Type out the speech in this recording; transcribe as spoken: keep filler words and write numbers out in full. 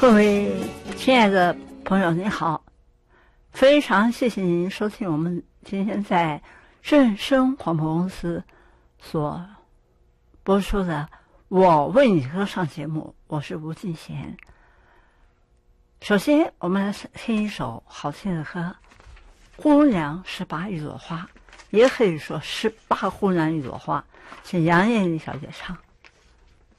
各位亲爱的朋友您好，非常谢谢您收听我们今天在正声广播公司所播出的我为你歌唱节目，我是吴敬贤。首先我们来听一首好听的歌，姑娘十八一朵花，也可以说十八姑娘一朵花，请杨艳丽小姐唱。